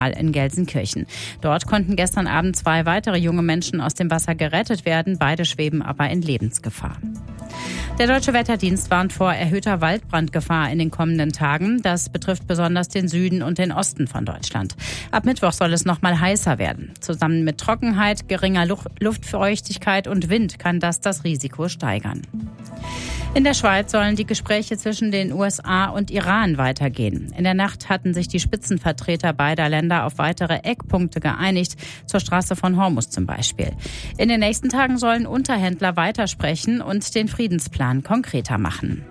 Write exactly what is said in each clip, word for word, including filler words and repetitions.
in Gelsenkirchen. Dort konnten gestern Abend zwei weitere junge Menschen aus dem Wasser gerettet werden. Beide schweben aber in Lebensgefahr. Der Deutsche Wetterdienst warnt vor erhöhter Waldbrandgefahr in den kommenden Tagen. Das betrifft besonders den Süden und den Osten von Deutschland. Ab Mittwoch soll es noch mal heißer werden. Zusammen mit Trockenheit, geringer Luftfeuchtigkeit und Wind kann das das Risiko steigern. In der Schweiz sollen die Gespräche zwischen den U S A und Iran weitergehen. In der Nacht hatten sich die Spitzenvertreter beider Länder auf weitere Eckpunkte geeinigt, zur Straße von Hormuz zum Beispiel. In den nächsten Tagen sollen Unterhändler weitersprechen und den Friedensplan konkreter machen.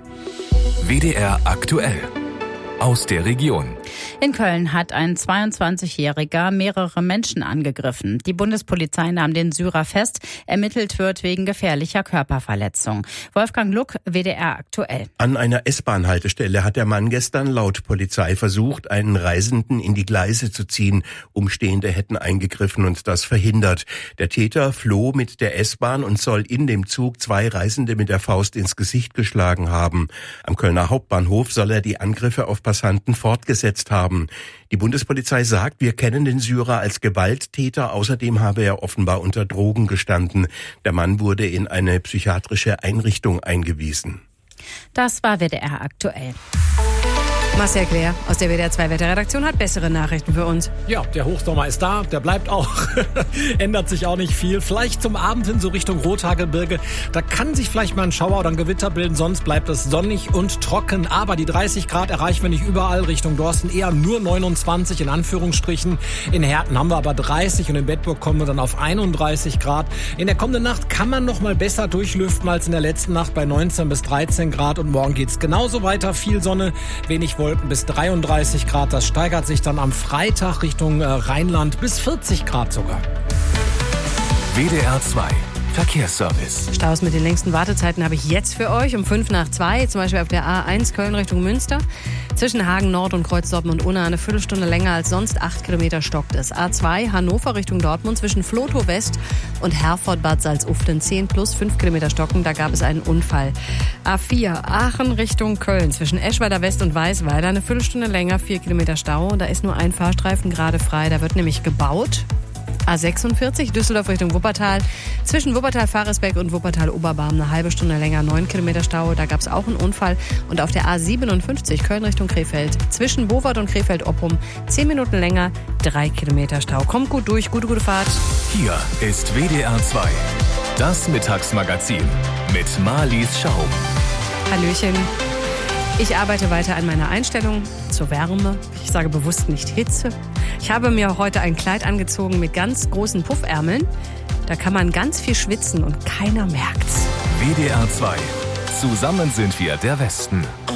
W D R aktuell. Aus der Region. In Köln hat ein zweiundzwanzigjähriger mehrere Menschen angegriffen. Die Bundespolizei nahm den Syrer fest. Ermittelt wird wegen gefährlicher Körperverletzung. Wolfgang Luck, W D R aktuell. An einer S-Bahn-Haltestelle hat der Mann gestern laut Polizei versucht, einen Reisenden in die Gleise zu ziehen. Umstehende hätten eingegriffen und das verhindert. Der Täter floh mit der S-Bahn und soll in dem Zug zwei Reisende mit der Faust ins Gesicht geschlagen haben. Am Kölner Hauptbahnhof soll er die Angriffe auf Passanten fortgesetzt haben. Die Bundespolizei sagt, wir kennen den Syrer als Gewalttäter. Außerdem habe er offenbar unter Drogen gestanden. Der Mann wurde in eine psychiatrische Einrichtung eingewiesen. Das war W D R aktuell. Marcel Claire aus der W D R zwei Wetterredaktion hat bessere Nachrichten für uns. Ja, der Hochsommer ist da, der bleibt auch. Ändert sich auch nicht viel. Vielleicht zum Abend hin so Richtung Rothaargebirge. Da kann sich vielleicht mal ein Schauer oder ein Gewitter bilden, sonst bleibt es sonnig und trocken. Aber die dreißig Grad erreichen wir nicht überall. Richtung Dorsten eher nur neunundzwanzig in Anführungsstrichen. In Herten haben wir aber dreißig und in Bedburg kommen wir dann auf einunddreißig Grad. In der kommenden Nacht kann man noch mal besser durchlüften als in der letzten Nacht bei neunzehn bis dreizehn Grad. Und morgen geht's genauso weiter. Viel Sonne, wenig Wolken bis dreiunddreißig Grad. Das steigert sich dann am Freitag Richtung äh, Rheinland bis vierzig Grad sogar. W D R zwei Verkehrsservice. Staus mit den längsten Wartezeiten habe ich jetzt für euch um fünf nach zwei, zum Beispiel auf der A eins Köln Richtung Münster. Zwischen Hagen Nord und Kreuz Dortmund Unna eine Viertelstunde länger als sonst, acht Kilometer stockt es. A zwei Hannover Richtung Dortmund zwischen Flotow West und Herford Bad Salzuflen zehn plus fünf Kilometer stocken, da gab es einen Unfall. A vier Aachen Richtung Köln zwischen Eschweiler West und Weißweiler eine Viertelstunde länger, vier Kilometer Stau. Da ist nur ein Fahrstreifen gerade frei, da wird nämlich gebaut. A sechsundvierzig Düsseldorf Richtung Wuppertal. Zwischen Wuppertal-Faresbeck und Wuppertal-Oberbarm eine halbe Stunde länger, neun Kilometer Stau. Da gab es auch einen Unfall. Und auf der A siebenundfünfzig Köln Richtung Krefeld. Zwischen Bovard und Krefeld-Oppum zehn Minuten länger, drei Kilometer Stau. Kommt gut durch, gute, gute Fahrt. Hier ist W D R zwei. Das Mittagsmagazin mit Marlies Schaum. Hallöchen. Ich arbeite weiter an meiner Einstellung zur Wärme. Ich sage bewusst nicht Hitze. Ich habe mir heute ein Kleid angezogen mit ganz großen Puffärmeln. Da kann man ganz viel schwitzen und keiner merkt's. W D R zwei. Zusammen sind wir der Westen.